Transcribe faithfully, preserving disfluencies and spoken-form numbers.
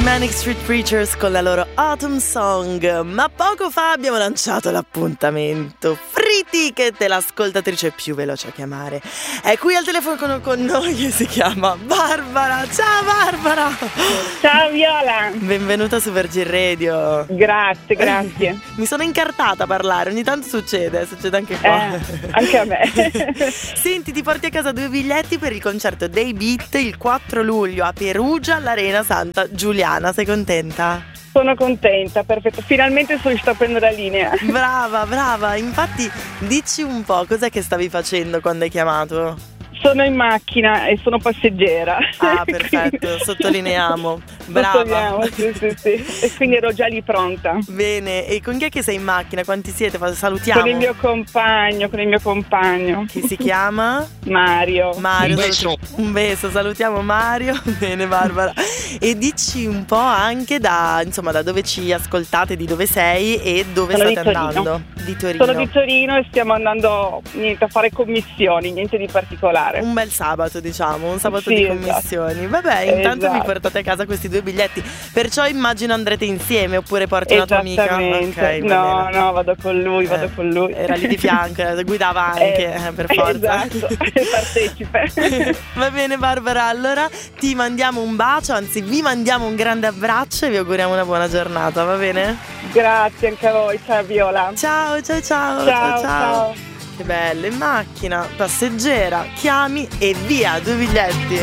Manic Street Preachers con la loro Autumn Song. Ma poco fa abbiamo lanciato l'appuntamento Free Ticket, l'ascoltatrice più veloce a chiamare. È qui al telefono con, con noi e si chiama Barbara. Ciao Barbara. Ciao Viola. Benvenuta su Virgin Radio. Grazie, grazie. Mi sono incartata a parlare, ogni tanto succede, succede anche qua. Eh, anche a me. Senti, ti porti a casa due biglietti per il concerto dei Beat il quattro luglio a Perugia all'Arena Santa Giuliana. Sei contenta? Sono contenta, perfetto. Finalmente sono riuscita a prendere la linea. Brava, brava. Infatti, dici un po' cos'è che stavi facendo quando hai chiamato? Sono in macchina e sono passeggera. Ah, perfetto, sottolineiamo. Brava. Sottolineiamo, sì, sì, sì. E quindi ero già lì pronta. Bene, e con chi è che sei in macchina? Quanti siete? Salutiamo. Con il mio compagno, con il mio compagno. Che si chiama? Mario. Mario. Un beso. Un beso, salutiamo Mario. Bene Barbara. E dici un po' anche da, insomma, da dove ci ascoltate, di dove sei e dove Sono state di Torino. andando? Di Torino. Sono di Torino e stiamo andando niente, a fare commissioni, niente di particolare. Un bel sabato, diciamo, un sabato Sì, di esatto. commissioni. Vabbè, intanto Esatto. vi portate a casa questi due biglietti. Perciò immagino andrete insieme oppure porti una tua amica. Esattamente. Ok, va no, bene. no, vado con lui, vado Eh, con lui. Era lì di fianco, guidava anche, Eh, eh, per forza. Esatto, partecipe. Va bene Barbara, allora ti mandiamo un bacio, anzi vi mandiamo un grande abbraccio e vi auguriamo una buona giornata, va bene? Grazie anche a voi, ciao Viola. Ciao, ciao, ciao, Ciao, ciao. Che bello, in macchina, passeggera, chiami e via, due biglietti.